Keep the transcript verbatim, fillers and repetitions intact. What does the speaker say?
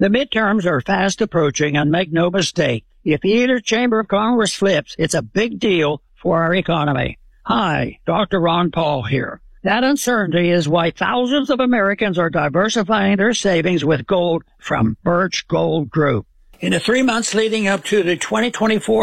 The midterms are fast approaching, and make no mistake, if either chamber of Congress flips, it's a big deal for our economy. Hi, Doctor Ron Paul here. That uncertainty is why thousands of Americans are diversifying their savings with gold from Birch Gold Group. In the three months leading up to the twenty twenty-four